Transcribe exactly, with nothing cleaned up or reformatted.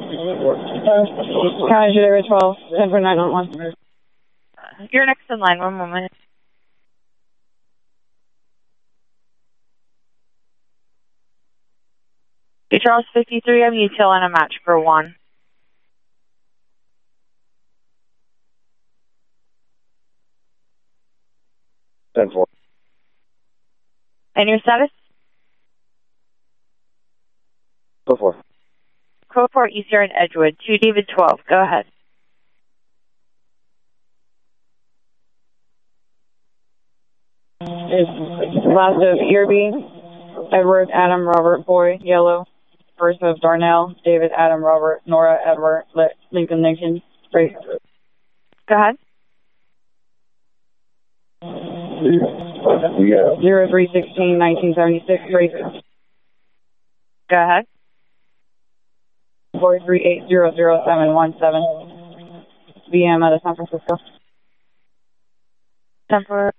County Area twelve, ten for nine one one. You're next in line, one moment. Charles fifty-three, I'm util on a match for one. ten four. And your status? Go for. Code four, Eastern Edgewood, two David twelve, go ahead. Last of Earby, Edward, Adam, Robert, Boy, Yellow. First of Darnell, David, Adam, Robert, Nora, Edward, Lincoln, Lincoln, straight. Go ahead. Zero three sixteen nineteen seventy six, straight. Go ahead. Four three eight zero zero seven one seven. V M out of San Francisco. Temporary.